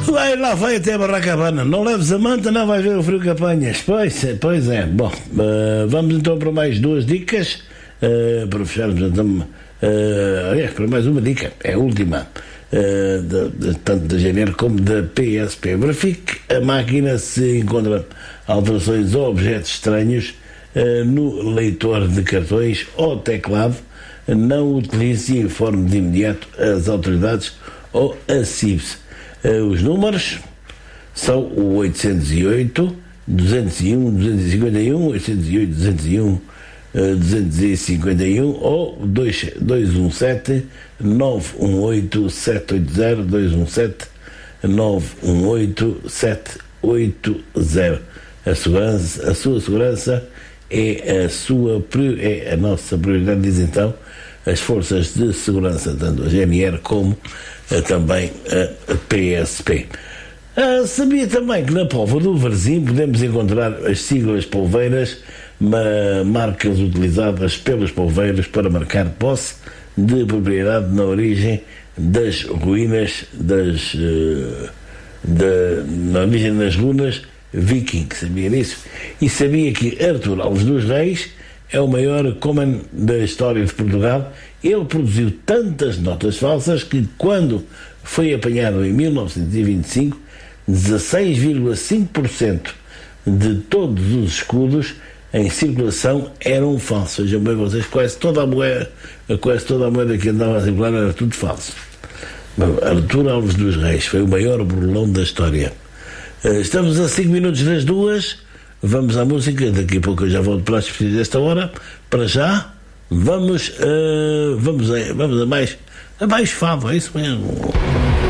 Vai lá, vai até a Barracabana. Não leves a manta, não vais ver o frio que apanhas. Pois é. Bom, vamos então para mais duas dicas. Para fecharmos então. Aliás, para mais uma dica. É a última. Tanto da GNR como da PSP. Verifique a máquina se encontra alterações ou objetos estranhos no leitor de cartões ou teclado. Não utilize e informe de imediato as autoridades ou a CIBS. Os números são o 808 201 251, 808 201 251 ou 217 918 780, 217 918 780. A sua segurança é a nossa prioridade, diz então as forças de segurança, tanto a GNR como também a PSP. Sabia também que na Póvoa do Varzim podemos encontrar as siglas polveiras, marcas utilizadas pelos polveiros para marcar posse de propriedade na origem das ruínas na origem das runas viking. Sabia disso? E sabia que Artur Alves dos Reis é o maior Coman da história de Portugal. Ele produziu tantas notas falsas que, quando foi apanhado em 1925, 16,5% de todos os escudos em circulação eram falsos. Vejam bem vocês, quase toda a moeda que andava a circular era tudo falso. Artur Alves dos Reis foi o maior burlão da história. Estamos a 5 minutos das 2. Vamos à música. Daqui a pouco eu já volto para as despedidas desta hora. Para já, vamos a mais fado, é isso mesmo.